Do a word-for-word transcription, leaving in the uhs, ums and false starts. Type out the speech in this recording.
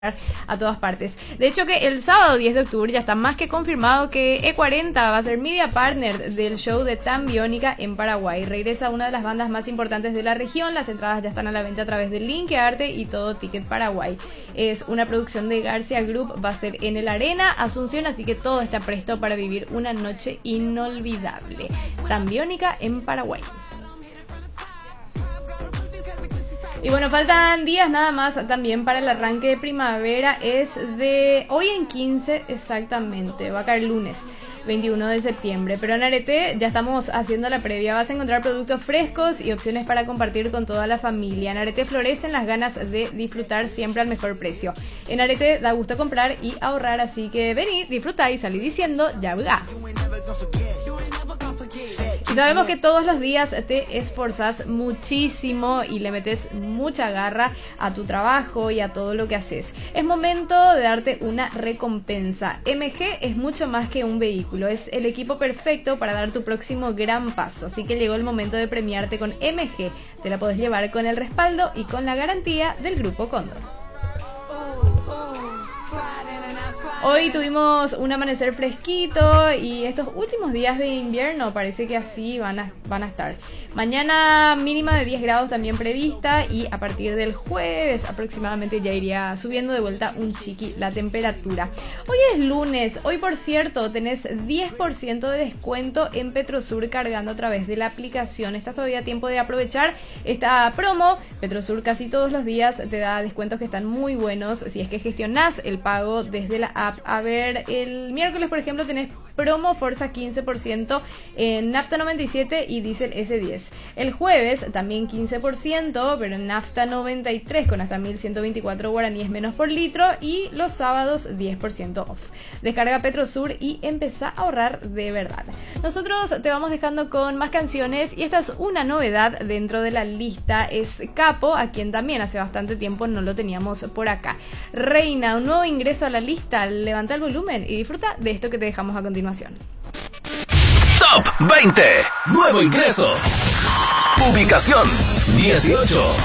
a todas partes. De hecho que el sábado diez de octubre ya está más que confirmado que E cuarenta va a ser media partner del show de Tan Biónica en Paraguay. Regresa una de las bandas más importantes de la región. Las entradas ya están a la venta a través de Linkearte y Todo Ticket Paraguay. Es una producción de Garcia Group, va a ser en el Arena Asunción, así que todo está presto para vivir una noche inolvidable. Tan Biónica en Paraguay. Y bueno, faltan días nada más también para el arranque de primavera. Es de hoy en quince exactamente, va a caer lunes veintiuno de septiembre. Pero en Arete ya estamos haciendo la previa. Vas a encontrar productos frescos y opciones para compartir con toda la familia. En Arete florecen las ganas de disfrutar siempre al mejor precio. En Arete da gusto comprar y ahorrar, así que vení, disfrutá y salí diciendo ya va. Y sabemos que todos los días te esforzas muchísimo y le metes mucha garra a tu trabajo y a todo lo que haces. Es momento de darte una recompensa. M G es mucho más que un vehículo, es el equipo perfecto para dar tu próximo gran paso. Así que llegó el momento de premiarte con M G. Te la podés llevar con el respaldo y con la garantía del Grupo Cóndor. Hoy tuvimos un amanecer fresquito y estos últimos días de invierno parece que así van a, van a estar. Mañana mínima de diez grados también prevista y a partir del jueves aproximadamente ya iría subiendo de vuelta un chiqui la temperatura. Hoy es lunes, hoy por cierto tenés diez por ciento de descuento en Petrosur cargando a través de la aplicación. Estás todavía a tiempo de aprovechar esta promo. Petrosur casi todos los días te da descuentos que están muy buenos si es que gestionás el pago desde la app. A ver, el miércoles por ejemplo tenés promo Forza quince por ciento en Nafta noventa y siete y Diesel ese diez. El jueves también quince por ciento, pero en Nafta noventa y tres con hasta mil ciento veinticuatro guaraníes menos por litro, y los sábados diez por ciento off. Descarga Petrosur y empezá a ahorrar de verdad. Nosotros te vamos dejando con más canciones y esta es una novedad dentro de la lista. Es Capo, a quien también hace bastante tiempo no lo teníamos por acá. Reina, un nuevo ingreso a la lista. Levanta el volumen y disfruta de esto que te dejamos a continuación. Top veinte. Nuevo ingreso. Ubicación dieciocho.